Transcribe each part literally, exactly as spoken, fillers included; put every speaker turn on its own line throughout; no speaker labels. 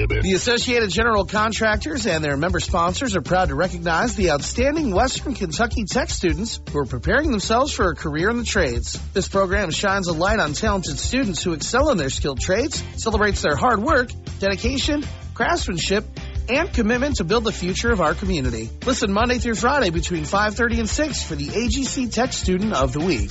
The Associated General Contractors and their member sponsors are proud to recognize the outstanding Western Kentucky Tech students who are preparing themselves for a career in the trades. This program shines a light on talented students who excel in their skilled trades, celebrates their hard work, dedication, craftsmanship, and commitment to build the future of our community. Listen Monday through Friday between five thirty and six for the A G C Tech Student of the Week.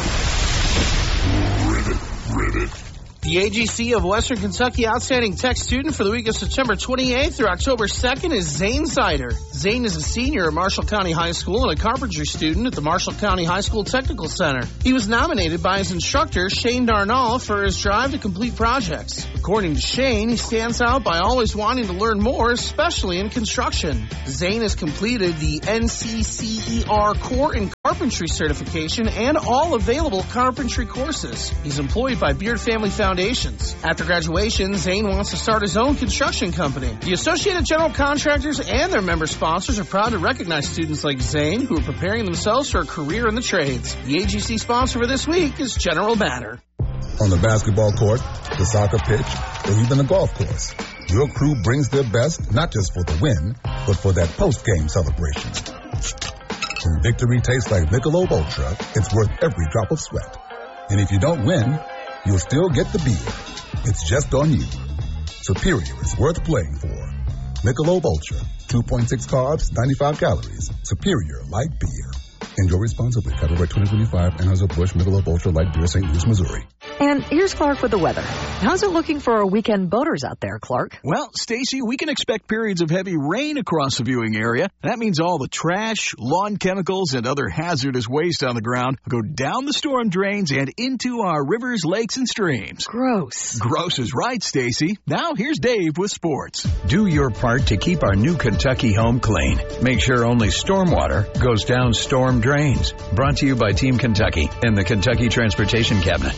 Rivet, rivet.
The A G C of Western Kentucky Outstanding Tech Student for the week of September twenty-eighth through October second is Zane Sider. Zane is a senior at Marshall County High School and a carpentry student at the Marshall County High School Technical Center. He was nominated by his instructor, Shane Darnall, for his drive to complete projects. According to Shane, he stands out by always wanting to learn more, especially in construction. Zane has completed the N C C E R Core in Carpentry certification and all available carpentry courses. He's employed by Beard Family Foundations. After graduation, Zane wants to start his own construction company. The Associated General Contractors and their member sponsors are proud to recognize students like Zane who are preparing themselves for a career in the trades. The A G C sponsor for this week is General Banner.
On the basketball court, the soccer pitch, or even the golf course, your crew brings their best not just for the win, but for that post-game celebration. When victory tastes like Michelob Ultra, it's worth every drop of sweat. And if you don't win, you'll still get the beer. It's just on you. Superior is worth playing for. Michelob Ultra, two point six carbs, ninety-five calories. Superior like beer. Enjoy responsibly. Copyright twenty twenty-five, Anheuser-Busch Michelob Ultra Light Beer, Saint Louis, Missouri.
And here's Clark with the weather. How's it looking for our weekend boaters out there, Clark?
Well, Stacy, we can expect periods of heavy rain across the viewing area. That means all the trash, lawn chemicals, and other hazardous waste on the ground go down the storm drains and into our rivers, lakes, and streams.
Gross.
Gross is right, Stacy. Now here's Dave with sports.
Do your part to keep our new Kentucky home clean. Make sure only stormwater goes down storm drains. Brought to you by Team Kentucky and the Kentucky Transportation Cabinet.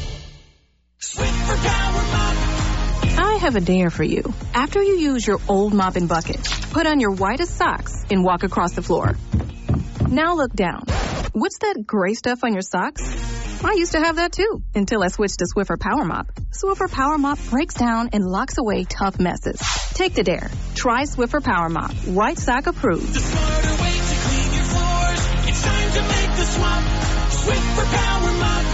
I have a dare for you. After you use your old mop and bucket, put on your whitest socks and walk across the floor. Now look down. What's that gray stuff on your socks? I used to have that too, until I switched to Swiffer Power Mop. Swiffer Power Mop breaks down and locks away tough messes. Take the dare. Try Swiffer Power Mop. White sock approved.
The smarter way to clean your floors. It's time to make the swap. Swiffer Power Mop.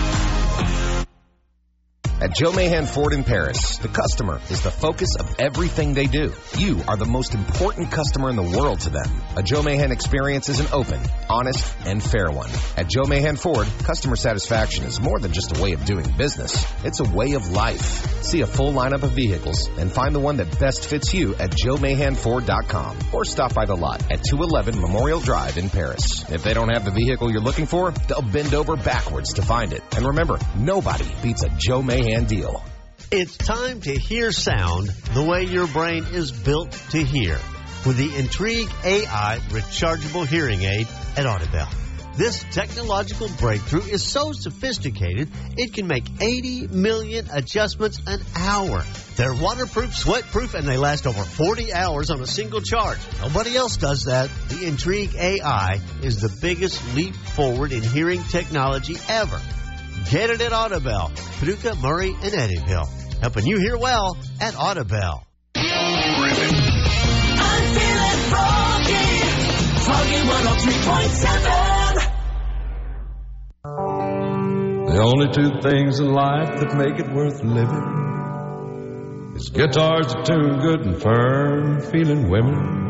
At Joe Mahan Ford in Paris, the customer is the focus of everything they do. You are the most important customer in the world to them. A Joe Mahan experience is an open, honest, and fair one. At Joe Mahan Ford, customer satisfaction is more than just a way of doing business. It's a way of life. See a full lineup of vehicles and find the one that best fits you at joe mahan ford dot com or stop by the lot at two eleven Memorial Drive in Paris. If they don't have the vehicle you're looking for, they'll bend over backwards to find it. And remember, nobody beats a Joe Mahan deal.
It's time to hear sound the way your brain is built to hear with the Intrigue A I rechargeable hearing aid at Audibel. This technological breakthrough is so sophisticated it can make eighty million adjustments an hour. They're waterproof, sweatproof, and they last over forty hours on a single charge. Nobody else does that. The Intrigue A I is the biggest leap forward in hearing technology ever. Get it at Audibel, Paducah, Murray, and Eddyville. Helping you hear well at Audibel.
I'm feeling froggy. Froggy one oh three point seven.
The only two things in life that make it worth living is guitars that tune good and firm, feeling women.